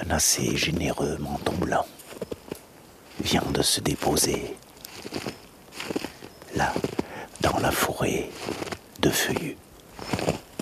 un assez généreux menton blanc vient de se déposer là, dans la forêt de feuillus.